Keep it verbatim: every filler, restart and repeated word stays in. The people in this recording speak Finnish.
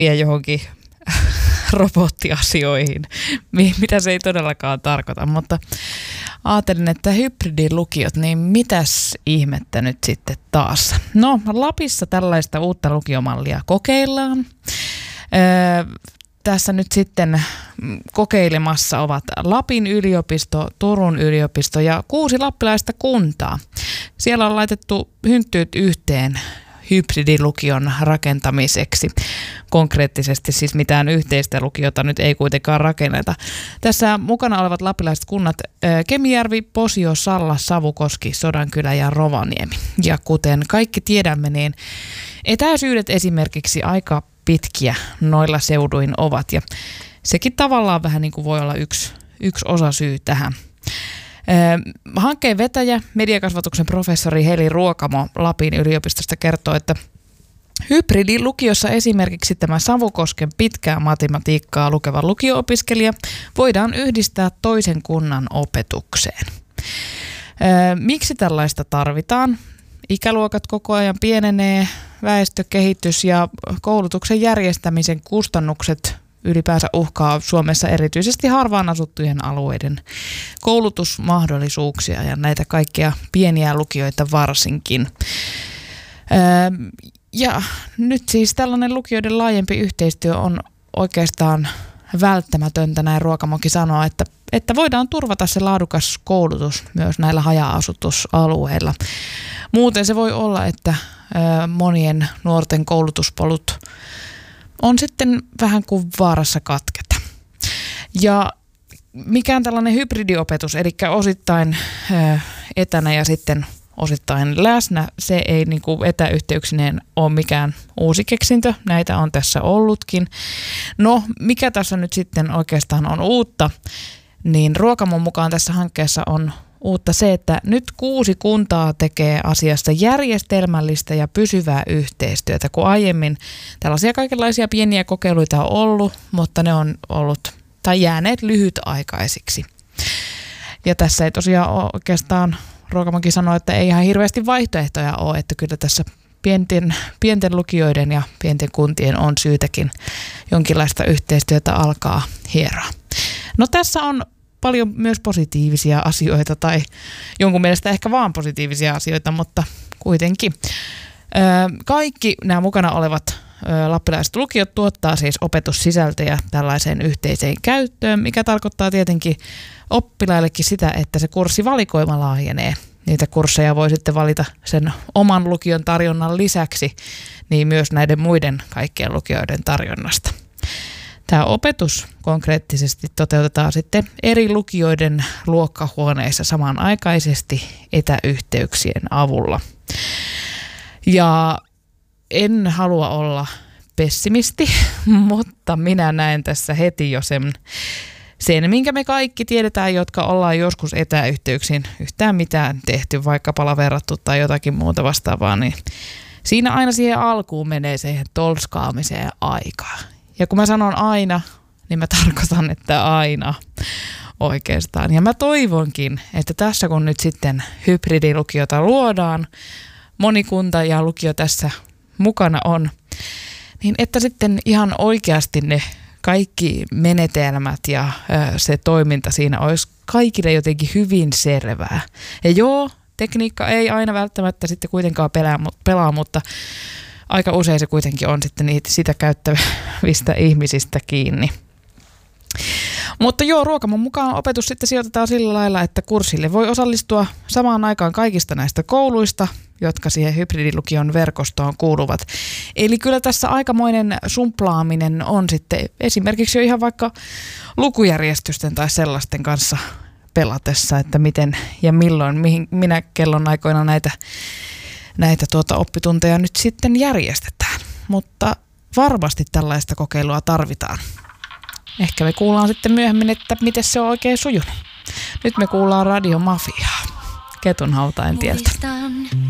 ja johonkin robottiasioihin, mitä se ei todellakaan tarkoita, mutta ajattelin, että hybridilukiot, niin mitäs ihmettä nyt sitten taas? No, Lapissa tällaista uutta lukiomallia kokeillaan. Öö, tässä nyt sitten kokeilemassa ovat Lapin yliopisto, Turun yliopisto ja kuusi lappilaista kuntaa. Siellä on laitettu hynttyyt yhteen hybridilukion rakentamiseksi. Konkreettisesti siis mitään yhteistä lukiota nyt ei kuitenkaan rakenneta. Tässä mukana olevat lappilaiset kunnat Kemijärvi, Posio, Salla, Savukoski, Sodankylä ja Rovaniemi. Ja kuten kaikki tiedämme, niin etäisyydet esimerkiksi aika pitkiä noilla seuduin ovat. Ja sekin tavallaan vähän niin kuin voi olla yksi, yksi osa syy tähän. Hankkeen vetäjä, mediakasvatuksen professori Heli Ruokamo Lapin yliopistosta kertoo, että hybridilukiossa esimerkiksi tämä Savukosken pitkää matematiikkaa lukeva lukio-opiskelija voidaan yhdistää toisen kunnan opetukseen. Miksi tällaista tarvitaan? Ikäluokat koko ajan pienenee, väestökehitys ja koulutuksen järjestämisen kustannukset ylipäänsä uhkaa Suomessa erityisesti harvaan asuttujen alueiden koulutusmahdollisuuksia ja näitä kaikkia pieniä lukioita varsinkin. Ja nyt siis tällainen lukioiden laajempi yhteistyö on oikeastaan välttämätöntä, näin Ruokamoki sanoo, että, että voidaan turvata se laadukas koulutus myös näillä haja-asutusalueilla. Muuten se voi olla, että monien nuorten koulutuspolut on sitten vähän kuin vaarassa katketa. Ja mikään tällainen hybridiopetus, eli osittain etänä ja sitten osittain läsnä, se ei niin kuin etäyhteyksineen ole mikään uusi keksintö. Näitä on tässä ollutkin. No, mikä tässä nyt sitten oikeastaan on uutta, niin Ruokamon mukaan tässä hankkeessa on uutta se, että nyt kuusi kuntaa tekee asiasta järjestelmällistä ja pysyvää yhteistyötä, kun aiemmin tällaisia kaikenlaisia pieniä kokeiluita on ollut, mutta ne on ollut tai jääneet lyhytaikaisiksi. Ja tässä ei tosiaan ole oikeastaan, Ruokamokin sanoi, että ei ihan hirveästi vaihtoehtoja ole, että kyllä tässä pienten, pienten lukioiden ja pienten kuntien on syytäkin jonkinlaista yhteistyötä alkaa hieroa. No tässä on paljon myös positiivisia asioita tai jonkun mielestä ehkä vaan positiivisia asioita, mutta kuitenkin. Kaikki nämä mukana olevat lappilaiset lukiot tuottaa siis opetussisältöjä tällaiseen yhteiseen käyttöön, mikä tarkoittaa tietenkin oppilaillekin sitä, että se kurssivalikoima laajenee. Niitä kursseja voi sitten valita sen oman lukion tarjonnan lisäksi, niin myös näiden muiden kaikkien lukioiden tarjonnasta. Tämä opetus konkreettisesti toteutetaan sitten eri lukioiden luokkahuoneissa samanaikaisesti etäyhteyksien avulla. Ja en halua olla pessimisti, mutta minä näen tässä heti jo sen, sen, minkä me kaikki tiedetään, jotka ollaan joskus etäyhteyksin yhtään mitään tehty, vaikka palaverattu tai jotakin muuta vastaavaa, niin siinä aina siihen alkuun menee siihen tolskaamiseen aikaa. Ja kun mä sanon aina, niin mä tarkoitan, että aina oikeastaan. Ja mä toivonkin, että tässä kun nyt sitten hybridilukiota luodaan, moni kunta ja lukio tässä mukana on, niin että sitten ihan oikeasti ne kaikki menetelmät ja se toiminta siinä olisi kaikille jotenkin hyvin selvää. Ja joo, tekniikka ei aina välttämättä sitten kuitenkaan pelaa, pelaa mutta aika usein se kuitenkin on sitten niitä sitä käyttävistä ihmisistä kiinni. Mutta joo, Ruokamon mukaan opetus sitten sijoitetaan sillä lailla, että kurssille voi osallistua samaan aikaan kaikista näistä kouluista, jotka siihen hybridilukion verkostoon kuuluvat. Eli kyllä tässä aikamoinen sumplaaminen on sitten esimerkiksi jo ihan vaikka lukujärjestysten tai sellaisten kanssa pelatessa, että miten ja milloin, mihin, minä kellon aikoina näitä näitä tuota oppitunteja nyt sitten järjestetään, mutta varmasti tällaista kokeilua tarvitaan. Ehkä me kuullaan sitten myöhemmin, että miten se on oikein sujunut. Nyt me kuullaan Radio Mafiaa Ketunhautain tieltä.